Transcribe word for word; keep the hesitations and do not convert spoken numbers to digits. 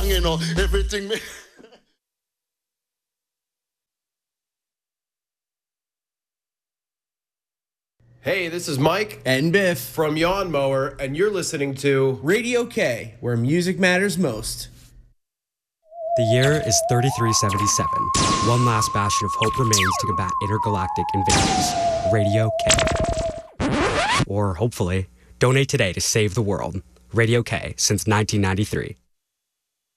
you know, everything me. Hey, this is Mike and Biff from Yawn Mower, and you're listening to Radio K, where music matters most. The year is thirty-three seventy-seven. One last bastion of hope remains to combat intergalactic invasions. Radio K. Or, hopefully, donate today to save the world. Radio K since nineteen ninety-three.